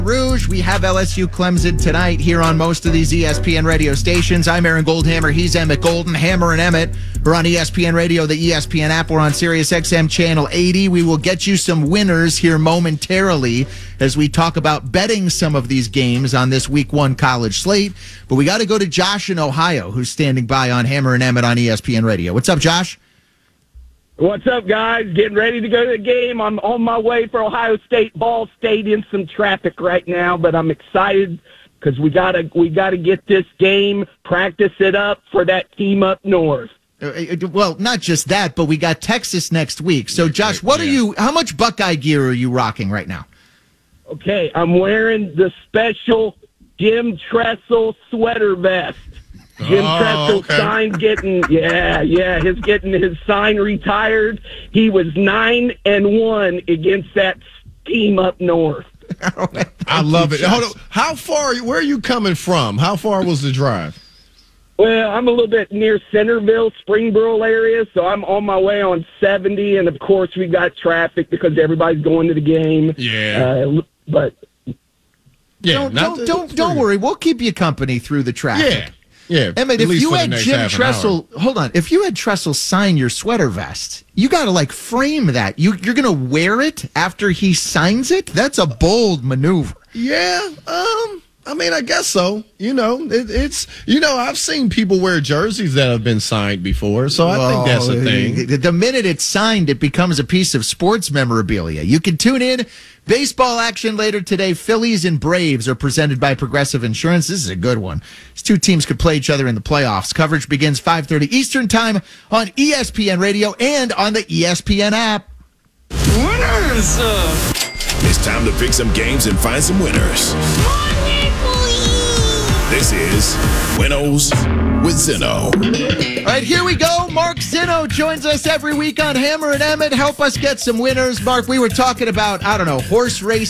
Rouge. We have LSU Clemson tonight here on most of these ESPN radio stations. I'm Aaron Goldhammer. He's Emmett Golden. Hammer and Emmett are on ESPN Radio, the ESPN app. We're on Sirius XM Channel 80. We will get you some winners here momentarily as we talk about betting some of these games on this Week 1 college slate. But we got to go to Josh in Ohio, who's standing by on Hammer and Emmett on ESPN Radio. What's up, Josh? What's up, guys? Getting ready to go to the game. I'm on my way for Ohio State Ball Stadium. Some traffic right now, but I'm excited because we gotta get this game, practice it up for that team up north. Well, not just that, but we got Texas next week. So, Josh, how much Buckeye gear are you rocking right now? Okay, I'm wearing the special Jim Tressel sweater vest. Jim Tressel sign getting his sign retired. He was 9-1 against that team up north. I love it. Hold on. Where are you coming from? How far was the drive? Well, I'm a little bit near Centerville, Springboro area, so I'm on my way on 70, and of course we got traffic because everybody's going to the game. Yeah. Don't worry. We'll keep you company through the traffic. Yeah. Yeah, Emmett, if you had Jim Tressel, if you had Tressel sign your sweater vest, you got to frame that. You're going to wear it after he signs it? That's a bold maneuver. Yeah, I guess so. I've seen people wear jerseys that have been signed before, so I think that's a thing. The minute it's signed, it becomes a piece of sports memorabilia. You can tune in. Baseball action later today. Phillies and Braves are presented by Progressive Insurance. This is a good one. These two teams could play each other in the playoffs. Coverage begins 5:30 Eastern Time on ESPN Radio and on the ESPN app. Winners! It's time to pick some games and find some winners. This is Winnows with Zinno. All right, here we go. Mark Zinno joins us every week on Hammer and Emmett. Help us get some winners. Mark, we were talking about, horse racing.